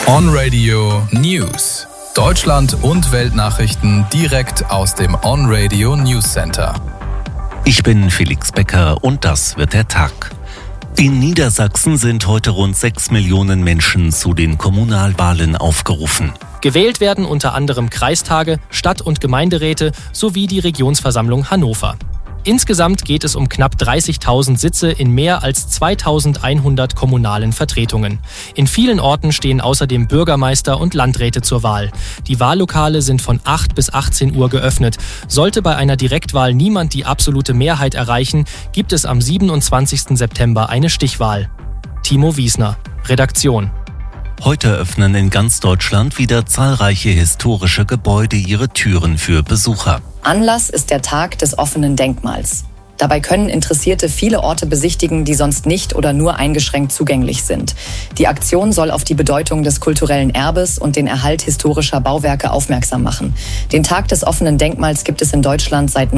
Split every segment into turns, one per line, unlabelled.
On-Radio News. Deutschland und Weltnachrichten direkt aus dem On-Radio News Center.
Ich bin Felix Becker und das wird der Tag. In Niedersachsen sind heute rund 6 Millionen Menschen zu den Kommunalwahlen aufgerufen.
Gewählt werden unter anderem Kreistage, Stadt- und Gemeinderäte sowie die Regionsversammlung Hannover. Insgesamt geht es um knapp 30.000 Sitze in mehr als 2.100 kommunalen Vertretungen. In vielen Orten stehen außerdem Bürgermeister und Landräte zur Wahl. Die Wahllokale sind von 8 bis 18 Uhr geöffnet. Sollte bei einer Direktwahl niemand die absolute Mehrheit erreichen, gibt es am 27. September eine Stichwahl. Timo Wiesner, Redaktion.
Heute öffnen in ganz Deutschland wieder zahlreiche historische Gebäude ihre Türen für Besucher.
Anlass ist der Tag des offenen Denkmals. Dabei können Interessierte viele Orte besichtigen, die sonst nicht oder nur eingeschränkt zugänglich sind. Die Aktion soll auf die Bedeutung des kulturellen Erbes und den Erhalt historischer Bauwerke aufmerksam machen. Den Tag des offenen Denkmals gibt es in Deutschland seit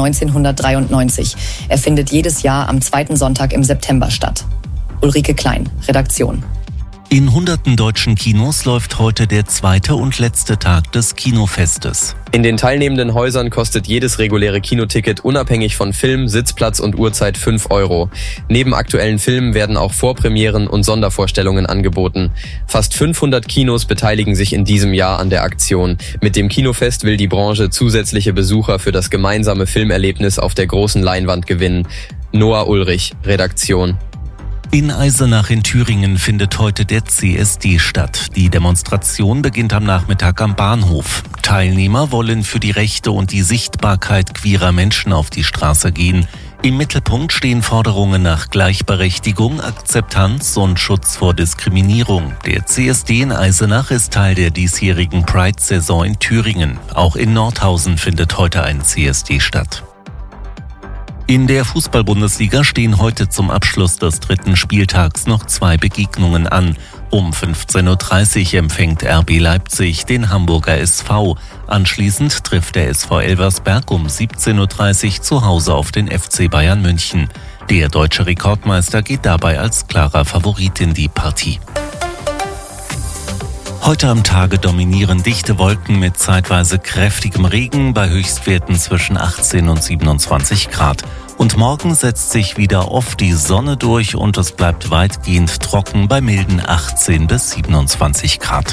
1993. Er findet jedes Jahr am zweiten Sonntag im September statt. Ulrike Klein, Redaktion.
In hunderten deutschen Kinos läuft heute der zweite und letzte Tag des Kinofestes.
In den teilnehmenden Häusern kostet jedes reguläre Kinoticket unabhängig von Film, Sitzplatz und Uhrzeit 5 €. Neben aktuellen Filmen werden auch Vorpremieren und Sondervorstellungen angeboten. Fast 500 Kinos beteiligen sich in diesem Jahr an der Aktion. Mit dem Kinofest will die Branche zusätzliche Besucher für das gemeinsame Filmerlebnis auf der großen Leinwand gewinnen. Noah Ulrich, Redaktion.
In Eisenach in Thüringen findet heute der CSD statt. Die Demonstration beginnt am Nachmittag am Bahnhof. Teilnehmer wollen für die Rechte und die Sichtbarkeit queerer Menschen auf die Straße gehen. Im Mittelpunkt stehen Forderungen nach Gleichberechtigung, Akzeptanz und Schutz vor Diskriminierung. Der CSD in Eisenach ist Teil der diesjährigen Pride-Saison in Thüringen. Auch in Nordhausen findet heute ein CSD statt. In der Fußball-Bundesliga stehen heute zum Abschluss des 3. Spieltags noch 2 Begegnungen an. Um 15.30 Uhr empfängt RB Leipzig den Hamburger SV. Anschließend trifft der SV Elversberg um 17.30 Uhr zu Hause auf den FC Bayern München. Der deutsche Rekordmeister geht dabei als klarer Favorit in die Partie. Heute am Tage dominieren dichte Wolken mit zeitweise kräftigem Regen bei Höchstwerten zwischen 18 und 27 Grad. Und morgen setzt sich wieder oft die Sonne durch und es bleibt weitgehend trocken bei milden 18 bis 27 Grad.